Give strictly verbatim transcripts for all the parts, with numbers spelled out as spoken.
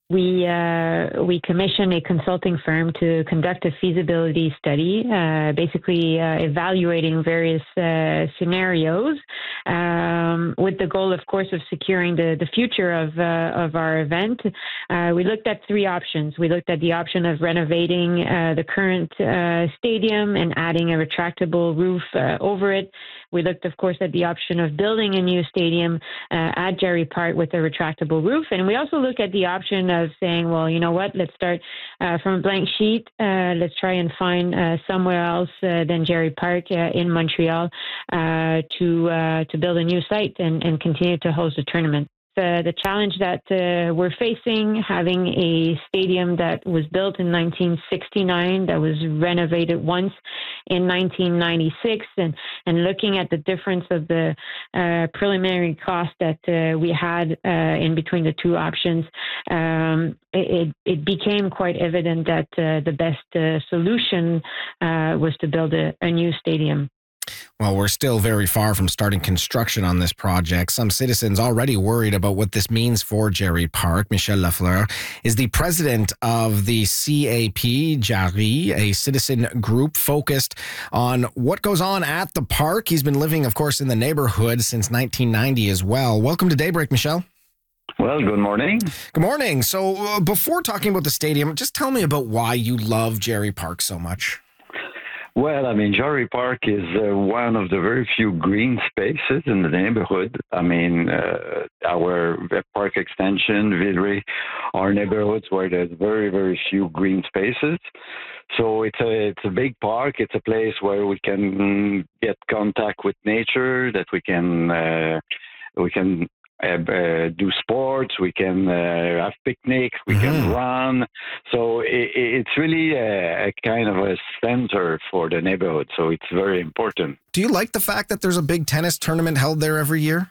we uh, we commissioned a consulting firm to conduct a feasibility study, uh, basically uh, evaluating various uh, scenarios, um, with the goal, of course, of securing the, the future of uh, of our event. Uh, we looked at three options. We looked at the option of renovating uh, the current uh, stadium and adding a retractable roof uh, over it. We looked, of course, at the option of building a new stadium uh, at Jerry Park with a retractable roof. And we also look at the option of saying, well, you know what, let's start uh, from a blank sheet. Uh, let's try and find uh, somewhere else uh, than Jerry Park uh, in Montreal uh, to uh, to build a new site and, and continue to host the tournament. Uh, the challenge that uh, we're facing, having a stadium that was built in nineteen sixty-nine, that was renovated once in nineteen ninety-six, and, and looking at the difference of the uh, preliminary cost that uh, we had uh, in between the two options, um, it, it became quite evident that uh, the best uh, solution uh, was to build a, a new stadium. Well, we're still very far from starting construction on this project. Some citizens already worried about what this means for Jerry Park. Michel Lafleur is the president of the C A P Jarry, a citizen group focused on what goes on at the park. He's been living, of course, in the neighborhood since nineteen ninety as well. Welcome to Daybreak, Michel. Well, good morning. Good morning. So uh, before talking about the stadium, just tell me about why you love Jerry Park so much. Well, I mean, Jerry Park is uh, one of the very few green spaces in the neighborhood. I mean, uh, our park extension, Villeray, are neighborhoods where there's very, very few green spaces. So it's a it's a big park. It's a place where we can get contact with nature, that we can uh, we can. Uh, uh, do sports, we can uh, have picnics, we mm-hmm. can run. So it, it's really a, a kind of a center for the neighborhood. So it's very important. Do you like the fact that there's a big tennis tournament held there every year?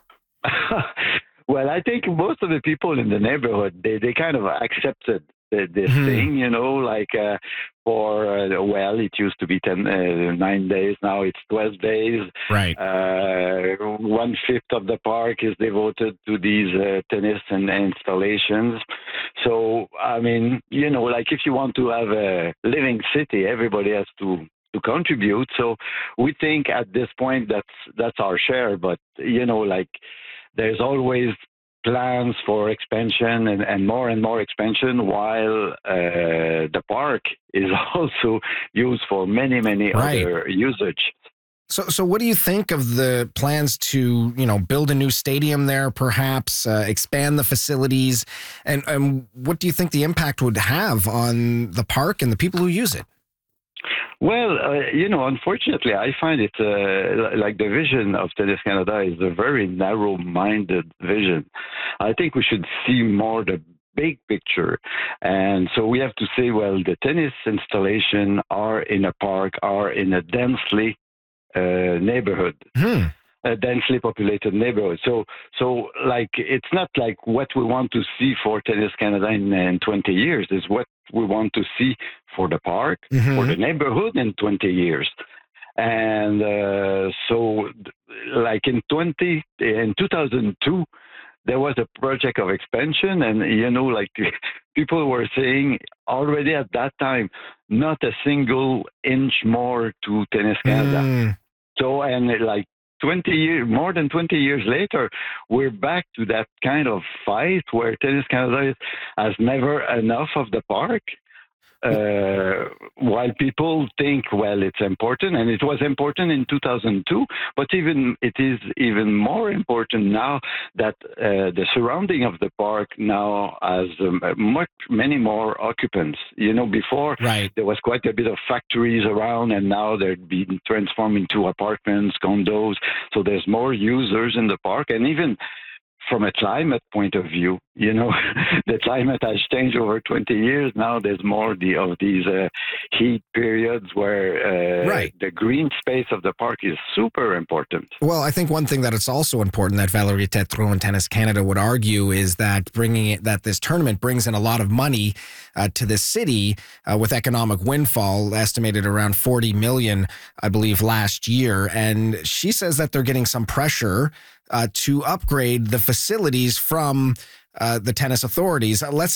Well, I think most of the people in the neighborhood, they, they kind of accepted the, this mm-hmm. thing, you know, like uh, for, uh, well, it used to be ten, uh, nine days. Now it's twelve days. Right. Uh, one fifth of the park is devoted to these uh, tennis and installations. So, I mean, you know, like if you want to have a living city, everybody has to to contribute. So we think at this point that's that's our share. But, you know, like there's always plans for expansion and, and more and more expansion, while uh, the park is also used for many, many right. other usage. So, so what do you think of the plans to, you know, build a new stadium there, perhaps uh, expand the facilities, and, and what do you think the impact would have on the park and the people who use it? Well, uh, you know, unfortunately, I find it uh, like the vision of Tennis Canada is a very narrow-minded vision. I think we should see more the big picture. And so we have to say, well, the tennis installation are in a park, are in a densely uh, neighborhood. Hmm. A densely populated neighborhood. So, so like, it's not like what we want to see for Tennis Canada in, in twenty years. Is what we want to see for the park, mm-hmm. for the neighborhood in twenty years. And uh, so, like in twenty in two thousand two, there was a project of expansion, and you know, like people were saying already at that time, not a single inch more to Tennis Canada. Mm. So, and like. twenty years, more than twenty years later, we're back to that kind of fight where Tennis Canada has never enough of the park. Uh, while people think, well, it's important, and it was important in two thousand two, but even it is even more important now that uh, the surrounding of the park now has um, much many more occupants. You know, before right. there was quite a bit of factories around, and now they're being transformed into apartments, condos. So there's more users in the park, and even from a climate point of view, you know, the climate has changed over twenty years. Now there's more the, of these uh, heat periods where uh, right. the green space of the park is super important. Well, I think one thing that it's also important that Valérie Tétrault and Tennis Canada would argue is that bringing it, that this tournament brings in a lot of money uh, to the city uh, with economic windfall, estimated around forty million, I believe, last year. And she says that they're getting some pressure uh, to upgrade the facilities from uh, the tennis authorities. Uh, let's